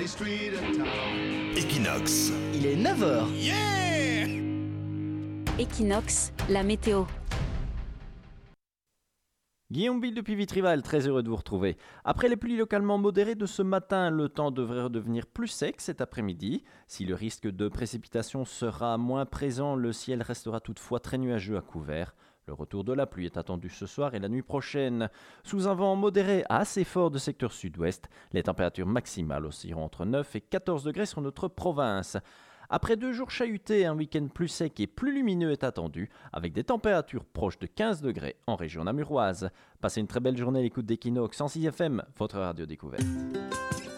street in town. Equinox. Il est 9h. Yeah! Equinox, la météo. Guillaume Bill depuis Vitrival, très heureux de vous retrouver. Après les pluies localement modérées de ce matin, le temps devrait redevenir plus sec cet après-midi. Si le risque de précipitation sera moins présent, le ciel restera toutefois très nuageux à couvert. Le retour de la pluie est attendu ce soir et la nuit prochaine. Sous un vent modéré à assez fort de secteur sud-ouest, les températures maximales oscilleront entre 9 et 14 degrés sur notre province. Après 2 jours chahutés, un week-end plus sec et plus lumineux est attendu, avec des températures proches de 15 degrés en région namuroise. Passez une très belle journée à l'écoute d'Equinox 106 FM, votre radio découverte.